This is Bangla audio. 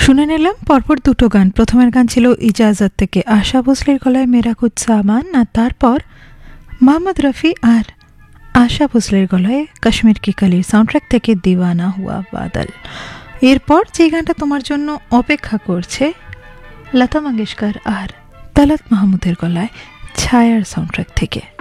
শুনে নিলাম পরপর দুটো গান। প্রথমের গান ছিল ইজাজত থেকে আশা ভোসলের গলায় মেরা কুছ সামান, আর তারপর মোহাম্মদ রফি আর আশা ভোসলের গলায় কাশ্মীর কি কালির সাউন্ডট্র্যাক থেকে দিওয়ানা হুয়া বাদল। এরপর যে গানটা তোমার জন্য অপেক্ষা করছে লতা মঙ্গেশকর আর তালাত মাহমুদের গলায় ছায়ার সাউন্ডট্র্যাক থেকে।